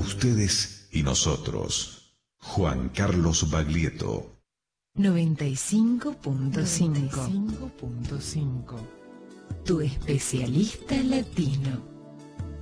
ustedes y nosotros. Juan Carlos Baglietto. 95.5. Tu especialista latino.